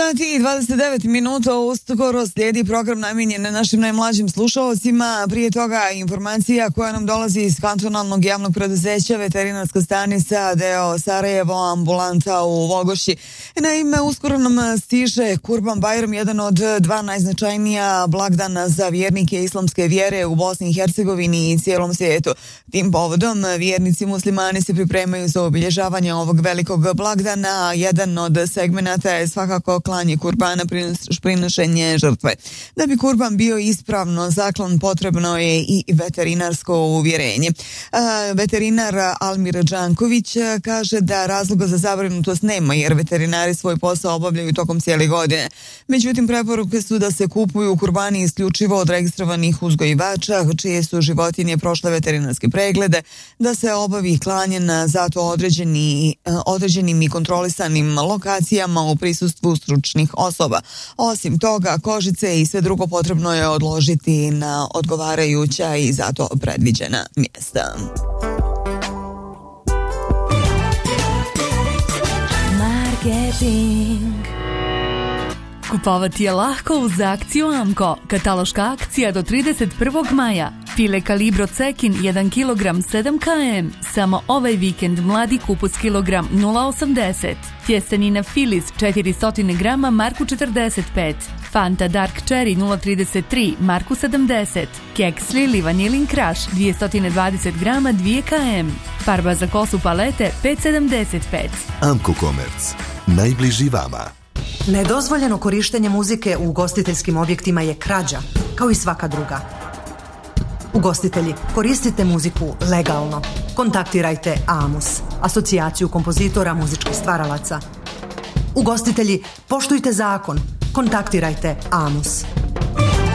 sati i 29 minuta, uskoro slijedi program namijenjen našim najmlađim slušalcima. Prije toga informacija koja nam dolazi iz kantonalnog javnog preduzeća Veterinarska stanica deo Sarajevo, ambulanta u Vogošći. Naime, uskoro nam stiže Kurban Bajram, jedan od dva najznačajnija blagdana za vjernike islamske vjere u Bosni i Hercegovini i cijelom svijetu. Tim povodom vjernici muslimani se pripremaju za obilježavanje ovog velikog blagdana. Jedan od segmenata je svakako klanje kurbana, prinošenje žrtve. Da bi kurban bio ispravno zaklan, potrebno je i veterinarsko uvjerenje. Veterinar Almir Đanković kaže da razloga za zabrinutost nema, jer veterinari svoj posao obavljaju tokom cijele godine. Međutim, preporuke su da se kupuju kurbani isključivo od registrovanih uzgojivača, čije su životinje prošle veterinarske preglede, da se obavi klanje na zato određenim i kontrolisanim lokacijama u prisustvu stručnih osoba. Osim toga, kožice i sve drugo potrebno je odložiti na odgovarajuća i zato predviđena mjesta. Marketing. Kupovati je lahko uz akciju AMCO. Kataloška akcija do 31. maja. File kalibro cekin 1 kg 7 km. Samo ovaj vikend mladi kupus kilogram 0,80. Tjestenina Filis 400 grama marku 45. Fanta Dark Cherry 0,33 marku 70. Keks Lili Vanilin Crush 220 grama 2 km. Farba za kosu palete 5,75. AMCO Commerce. Najbliži vama. Nedozvoljeno korištenje muzike u ugostiteljskim objektima je krađa, kao i svaka druga. Ugostitelji, koristite muziku legalno. Kontaktirajte AMUS, asocijaciju kompozitora muzičkih stvaralaca. Ugostitelji, poštujte zakon. Kontaktirajte AMUS.